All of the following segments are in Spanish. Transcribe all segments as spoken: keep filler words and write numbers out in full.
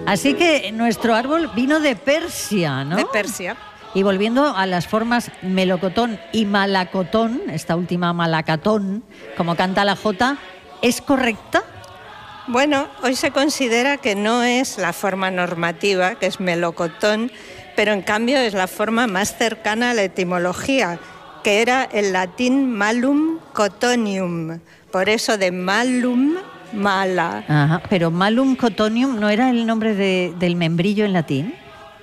Así que nuestro árbol vino de Persia, ¿no? De Persia. Y volviendo a las formas melocotón y malacotón, esta última malacatón, como canta la Jota, ¿es correcta? Bueno, hoy se considera que no es la forma normativa, que es melocotón, pero en cambio es la forma más cercana a la etimología, que era el latín malum cotonium, por eso de malum, mala. Ajá, pero malum cotonium no era el nombre de, del membrillo en latín.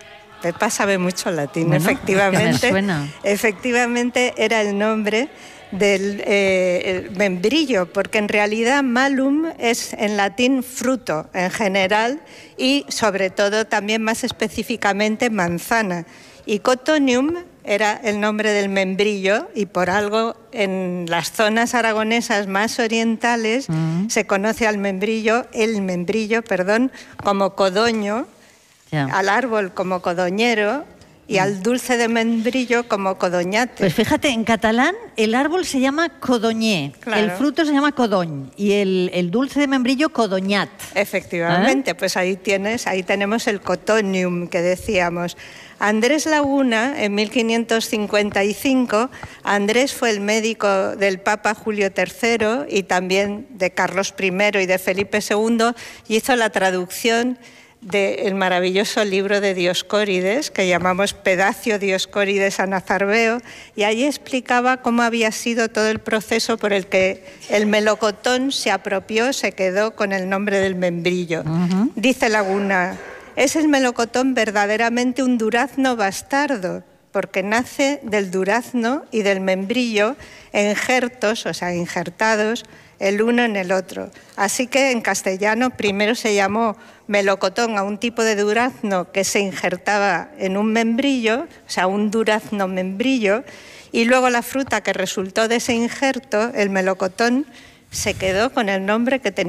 Pepa sabe mucho latín, bueno, efectivamente. Es que me suena. Efectivamente era el nombre del eh, el membrillo, porque en realidad malum es en latín fruto en general y sobre todo también más específicamente manzana. Y cotonium era el nombre del membrillo y por algo en las zonas aragonesas más orientales mm. se conoce al membrillo, el membrillo, perdón, como codoño, yeah. al árbol como codoñero y mm. al dulce de membrillo como codoñate. Pues fíjate, en catalán el árbol se llama codoñé, claro. el fruto se llama codoñ y el, el dulce de membrillo codoñat. Efectivamente, ¿eh? Pues ahí tienes, ahí tenemos el cotonium que decíamos. Andrés Laguna, en mil quinientos cincuenta y cinco, Andrés fue el médico del Papa Julio tercero y también de Carlos primero y de Felipe segundo y hizo la traducción del maravilloso libro de Dioscórides, que llamamos Pedacio Dioscórides a Nazarbeo, y allí explicaba cómo había sido todo el proceso por el que el melocotón se apropió, se quedó con el nombre del membrillo. Uh-huh. Dice Laguna: es el melocotón verdaderamente un durazno bastardo, porque nace del durazno y del membrillo injertos, o sea, injertados, el uno en el otro. Así que en castellano primero se llamó melocotón a un tipo de durazno que se injertaba en un membrillo, o sea, un durazno membrillo, y luego la fruta que resultó de ese injerto, el melocotón, se quedó con el nombre que tenía